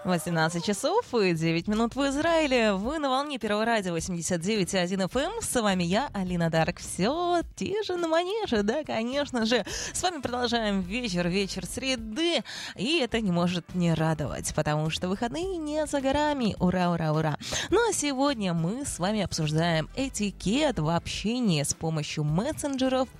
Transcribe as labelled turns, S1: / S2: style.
S1: 18 часов и 9 минут в Израиле. Вы на волне Первого радио 89.1 FM. С вами я, Алина Дарк. Все те же на манеже, да, конечно же. С вами продолжаем вечер среды. И это не может не радовать, потому что выходные не за горами. Ура, ура, ура. Ну а сегодня мы с вами обсуждаем этикет в общении с помощью мессенджеров,